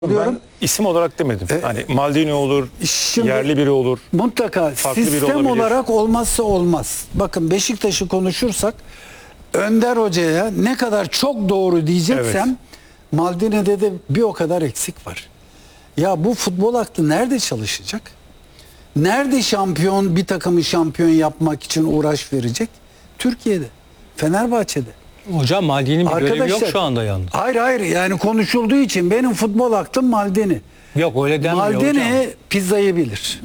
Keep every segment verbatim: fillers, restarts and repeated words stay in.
diyorum. Ben isim olarak demedim. E, hani Maldini olur, şimdi, yerli biri olur. Mutlaka sistem olarak olmazsa olmaz. Bakın Beşiktaş'ı konuşursak Önder Hoca'ya ne kadar çok doğru diyeceksem evet. Maldini'de de bir o kadar eksik var. Ya bu futbol aklı nerede çalışacak? Nerede şampiyon bir takımı şampiyon yapmak için uğraş verecek? Türkiye'de, Fenerbahçe'de. Hocam Maldini'nin bir görevi yok şu anda yalnız. Hayır hayır yani konuşulduğu için benim futbol aklım Maldini. Yok öyle denmiyor Maldini hocam. Maldini pizzayı bilir.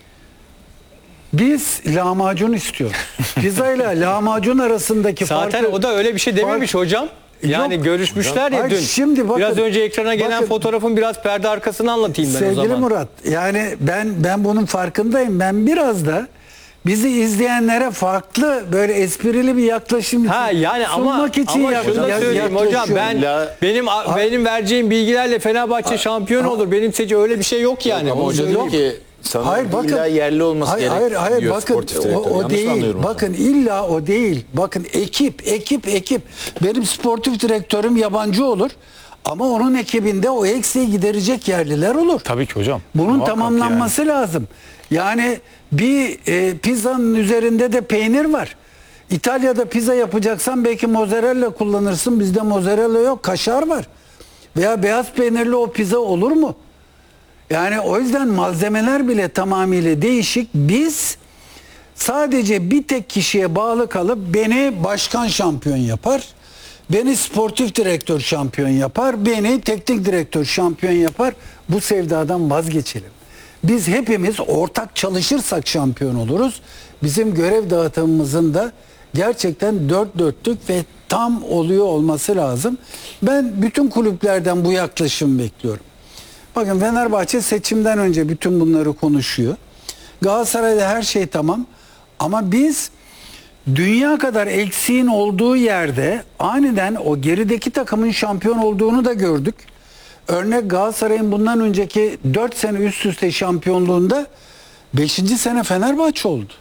Biz lahmacun istiyoruz. Pizza ile lahmacun arasındaki Zaten farkı... Zaten o da öyle bir şey dememiş fark, hocam. Yani yok, görüşmüşler hocam. ya Hayır, dün. Şimdi bakın, biraz önce ekrana gelen bakın, fotoğrafın biraz perde arkasını anlatayım ben o zaman. Sevgili Murat, yani ben ben bunun farkındayım. Ben biraz da bizi izleyenlere farklı böyle esprili bir yaklaşım ha, yani sunmak ama, için ama şunu da söyleyeyim hocam, ben La, benim a, benim vereceğim bilgilerle Fenerbahçe a, şampiyon a, olur. Benim seçim öyle bir şey yok yani. Ama hoca diyor ki hayır, bakın, illa yerli olması hayır, gerek. Hayır hayır bakın o, o değil. Bakın hocam. illa o değil. Bakın ekip ekip ekip. Benim sportif direktörüm yabancı olur. Ama onun ekibinde o eksiği giderecek yerliler olur. Tabii ki hocam. Bunun muhakkak tamamlanması yani. lazım. Yani bir e, pizzanın üzerinde de peynir var. İtalya'da pizza yapacaksan belki mozzarella kullanırsın. Bizde mozzarella yok, kaşar var. Veya beyaz peynirli o pizza olur mu? Yani o yüzden malzemeler bile tamamıyla değişik. Biz sadece bir tek kişiye bağlı kalıp beni başkan şampiyon yapar. Beni sportif direktör şampiyon yapar. Beni teknik direktör şampiyon yapar. Bu sevdadan vazgeçelim. Biz hepimiz ortak çalışırsak şampiyon oluruz. Bizim görev dağıtımımızın da gerçekten dört dörtlük ve tam oluyor olması lazım. Ben bütün kulüplerden bu yaklaşımı bekliyorum. Bakın Fenerbahçe seçimden önce bütün bunları konuşuyor. Galatasaray'da her şey tamam. Ama biz dünya kadar eksiğin olduğu yerde aniden o gerideki takımın şampiyon olduğunu da gördük. Örnek Galatasaray'ın bundan önceki dört sene üst üste şampiyonluğunda beşinci sene Fenerbahçe oldu.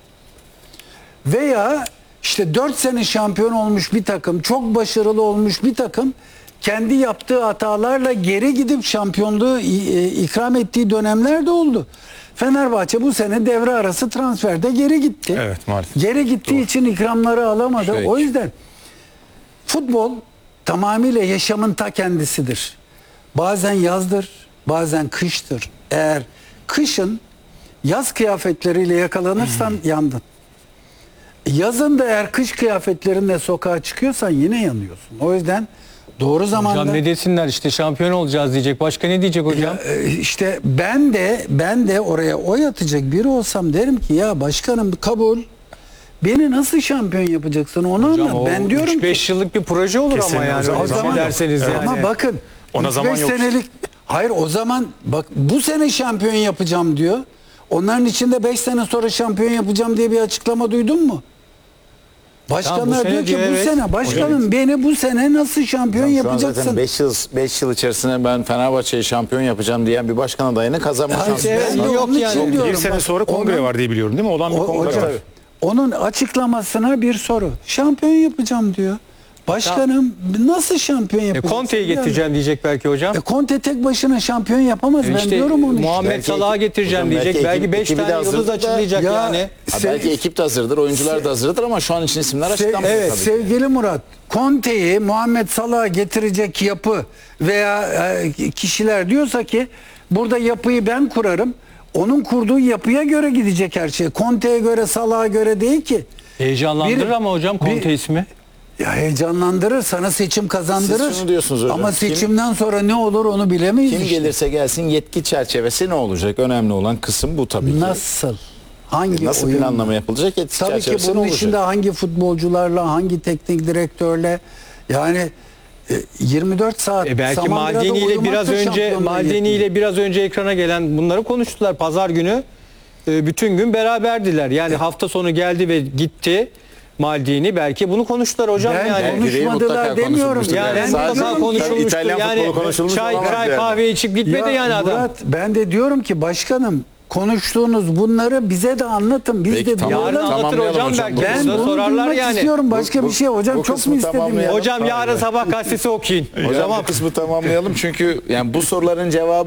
Veya işte dört sene şampiyon olmuş bir takım, çok başarılı olmuş bir takım kendi yaptığı hatalarla geri gidip şampiyonluğu ikram ettiği dönemler de oldu. Fenerbahçe bu sene devre arası transferde geri gitti. Evet, maalesef. Geri gittiği Doğru. için ikramları alamadı. Şey. O yüzden futbol tamamıyla yaşamın ta kendisidir. Bazen yazdır, bazen kıştır. Eğer kışın yaz kıyafetleriyle yakalanırsan hmm. yandın. Yazın da eğer kış kıyafetlerinle sokağa çıkıyorsan yine yanıyorsun. O yüzden doğru zamanda... Hocam ne desinler işte şampiyon olacağız diyecek. Başka ne diyecek hocam? Ya, işte ben de ben de oraya oy atacak biri olsam derim ki ya başkanım kabul. Beni nasıl şampiyon yapacaksın onu hocam, anlat. Ben diyorum üç beş yıllık bir proje olur Kesin ama yani. O zaman derseniz evet. yani. Ama bakın ona zaman yok. Senelik, hayır o zaman bak bu sene şampiyon yapacağım diyor. Onların içinde beş sene sonra şampiyon yapacağım diye bir açıklama duydun mu? Başkanlar tamam, diyor ki bu evet. sene başkanım hocam, beni bu sene nasıl şampiyon hocam, yapacaksın? Zaten beş yıl beş yıl içerisinde ben Fenerbahçe'yi şampiyon yapacağım diyen bir başkan adayını kazanmış. Evet, yok yani. Bir sene sonra kongre onun, var diye biliyorum değil mi? Olan bir o, kongre hocam, var. Onun açıklamasına bir soru. Şampiyon yapacağım diyor. Başkanım tamam. nasıl şampiyon yapacaksın? E, Conte'yi getireceğim yani. diyecek belki hocam. E, Conte tek başına şampiyon yapamaz. E, ben işte, diyorum onu. Muhammed işte. Salah'ı getireceğim hocam, diyecek. Belki beş tane yıldız açıklayacak ya, yani. Ha, belki ekip de hazırdır, oyuncular da hazırdır ama şu an için isimler açıklanmıyor. Evet tabii sevgili ki. Murat, Conte'yi Muhammed Salah'a getirecek yapı veya e, kişiler diyorsa ki burada yapıyı ben kurarım. Onun kurduğu yapıya göre gidecek her şey. Conte'ye göre, Salah'a göre değil ki. Heyecanlandırır bir, ama hocam Conte bir, ismi. Ya heyecanlandırır, sana seçim kazandırır. Siz şunu diyorsunuz hocam. Ama seçimden kim, sonra ne olur onu bilemeyiz. Kim işte. gelirse gelsin yetki çerçevesi ne olacak? Önemli olan kısım bu tabii ki. Nasıl? Hangi Nasıl oyun? planlama yapılacak? Yetki tabii çerçevesi ki bunun ne içinde hangi futbolcularla, hangi teknik direktörle yani yirmi dört saat e belki Maldini ile biraz önce Maldini ile biraz önce ekrana gelen bunları konuştular pazar günü. E, bütün gün beraberdiler. Yani evet. hafta sonu geldi ve gitti. Maldini belki bunu konuştular hocam ben yani. Konuşmadılar demiyorum. Yani mutlaka konuşulmuştur. Yani çay, çay kahve içip gitmedi ya, yani adam. Murat, ben de diyorum ki başkanım konuştuğunuz bunları bize de anlatın. Biz Peki, de tamam, yarın anlatır hocam, hocam belki. Ben bunu sorarlar yani. istiyorum. Başka bu, bir şey hocam çok mu istedim ya? Hocam yarın sabah gazetesi okuyun. Hocam bu kısmı tamamlayalım çünkü yani bu soruların cevabı